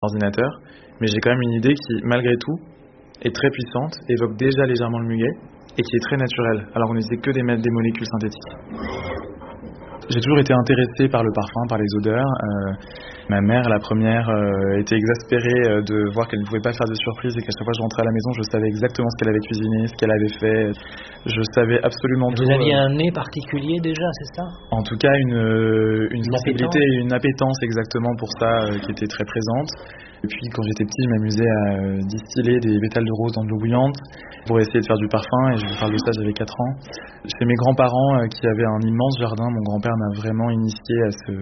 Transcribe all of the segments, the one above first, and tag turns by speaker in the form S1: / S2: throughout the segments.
S1: ordinateur, mais j'ai quand même une idée qui, malgré tout, est très puissante, évoque déjà légèrement le muguet et qui est très naturelle, alors qu'on n'utilisait que des molécules synthétiques. J'ai toujours été intéressé par le parfum, par les odeurs. Ma mère, la première, était exaspérée de voir qu'elle ne pouvait pas faire de surprise et qu'à chaque fois que je rentrais à la maison, je savais exactement ce qu'elle avait cuisiné, ce qu'elle avait fait. Je savais absolument tout.
S2: Vous aviez un nez particulier déjà, c'est ça ?
S1: En tout cas, une sensibilité et une appétence exactement pour ça qui était très présente. Et puis quand j'étais petit, je m'amusais à distiller des pétales de rose dans de l'eau bouillante pour essayer de faire du parfum, et je vous parle de ça, j'avais 4 ans. Chez mes grands-parents qui avaient un immense jardin, mon grand-père m'a vraiment initié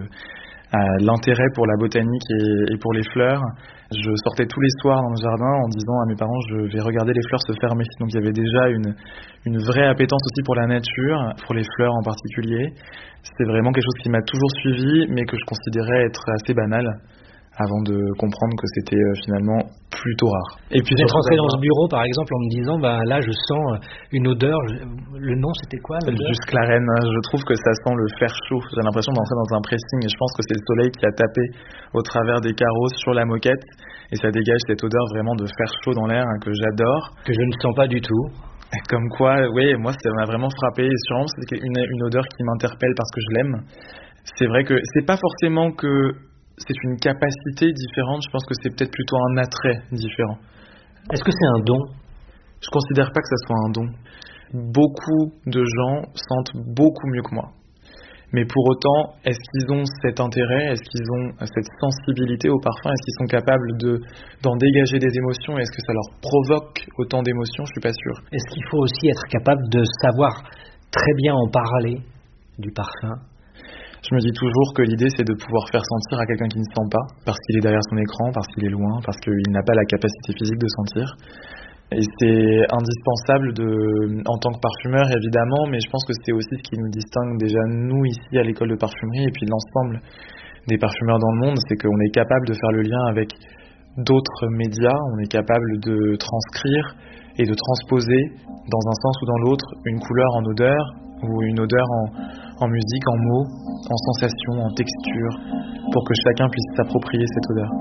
S1: à l'intérêt pour la botanique et pour les fleurs. Je sortais tous les soirs dans le jardin en disant à mes parents je vais regarder les fleurs se fermer. Donc il y avait déjà une vraie appétence aussi pour la nature, pour les fleurs en particulier. C'est vraiment quelque chose qui m'a toujours suivi, mais que je considérais être assez banal, avant de comprendre que c'était finalement plutôt rare.
S2: Et puis vous êtes rentré dans ce bureau par exemple en me disant là je sens une odeur, le nom c'était quoi l'odeur ?
S1: Juste Clarène, je trouve que ça sent le fer chaud, j'ai l'impression d'entrer dans un pressing et je pense que c'est le soleil qui a tapé au travers des carreaux sur la moquette et ça dégage cette odeur vraiment de fer chaud dans l'air que j'adore.
S2: Que je ne sens pas du tout.
S1: Comme quoi, oui, moi ça m'a vraiment frappé et sûrement c'est une odeur qui m'interpelle parce que je l'aime. C'est vrai que c'est pas forcément que c'est une capacité différente, je pense que c'est peut-être plutôt un attrait différent.
S2: Est-ce que c'est un don ?
S1: Je considère pas que ça soit un don. Beaucoup de gens sentent beaucoup mieux que moi. Mais pour autant, est-ce qu'ils ont cet intérêt ? Est-ce qu'ils ont cette sensibilité au parfum ? Est-ce qu'ils sont capables d'en dégager des émotions ? Est-ce que ça leur provoque autant d'émotions ? Je suis pas sûr.
S2: Est-ce qu'il faut aussi être capable de savoir très bien en parler du parfum ?
S1: Je me dis toujours que l'idée c'est de pouvoir faire sentir à quelqu'un qui ne sent pas, parce qu'il est derrière son écran, parce qu'il est loin, parce qu'il n'a pas la capacité physique de sentir. Et c'est indispensable en tant que parfumeur évidemment, mais je pense que c'est aussi ce qui nous distingue déjà nous ici à l'école de parfumerie et puis l'ensemble des parfumeurs dans le monde, c'est qu'on est capable de faire le lien avec d'autres médias, on est capable de transcrire et de transposer dans un sens ou dans l'autre une couleur en odeur ou une odeur en musique, en mots, en sensations, en texture, pour que chacun puisse s'approprier cette odeur.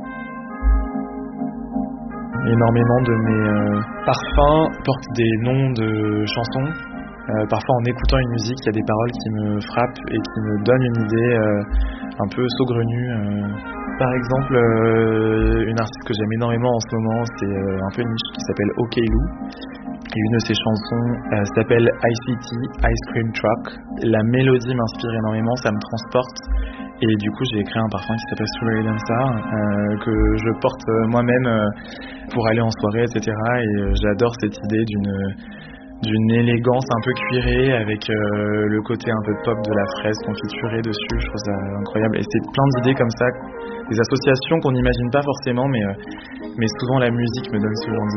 S1: Énormément de mes parfums portent des noms de chansons. Parfois en écoutant une musique, il y a des paroles qui me frappent et qui me donnent une idée un peu saugrenue. Par exemple, une artiste que j'aime énormément en ce moment, c'est un peu niche, qui s'appelle OK Lou. Et une de ses chansons s'appelle ICT, Ice Cream Truck. La mélodie m'inspire énormément, ça me transporte. Et du coup, j'ai créé un parfum qui s'appelle Strawberry Dancer, que je porte moi-même pour aller en soirée, etc. Et j'adore cette idée d'une élégance un peu cuirée avec le côté un peu pop de la fraise confiturée dessus. Je trouve ça incroyable. Et c'est plein d'idées comme ça, des associations qu'on n'imagine pas forcément, mais souvent la musique me donne ce genre